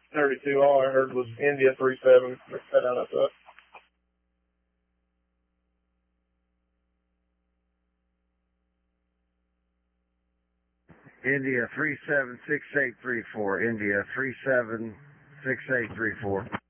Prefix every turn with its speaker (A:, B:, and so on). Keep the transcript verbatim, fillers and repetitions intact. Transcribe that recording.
A: thirty-two. All I heard was India three seven. Cut out, I thought.
B: India three seven six eight three four. India three seven six eight three four.